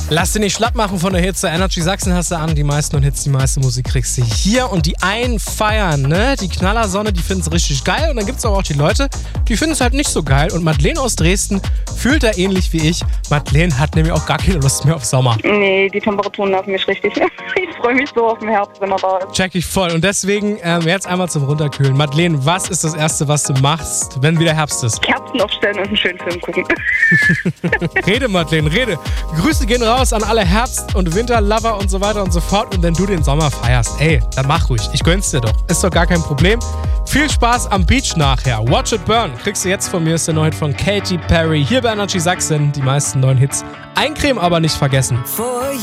Lass dich nicht schlapp machen von der Hitze. Energy Sachsen hast du an. Die meisten und Hits, die meiste Musik kriegst du hier. Und die einen feiern, ne? Die Knallersonne, die finden es richtig geil. Und dann gibt es aber auch die Leute, die finden es halt nicht so geil. Und Madeleine aus Dresden fühlt da ähnlich wie ich. Madeleine hat nämlich auch gar keine Lust mehr auf Sommer. Nee, die Temperaturen nerven mich richtig. Ich freue mich so auf den Herbst, wenn er da ist. Check ich voll. Und deswegen jetzt einmal zum Runterkühlen. Madeleine, was ist das Erste, was du machst, wenn wieder Herbst ist? Kerzen aufstellen und einen schönen Film gucken. Rede, Madeleine, rede. Grüße gehen raus an alle Herbst- und Winterlover und so weiter und so fort. Und wenn du den Sommer feierst, ey, dann mach ruhig. Ich gönn's dir doch. Ist doch gar kein Problem. Viel Spaß am Beach nachher. Watch It Burn. Kriegst du jetzt von mir. Ist der neue Hit von Katy Perry. Hier bei Energy Sachsen. Die meisten neuen Hits. Eincremen aber nicht vergessen.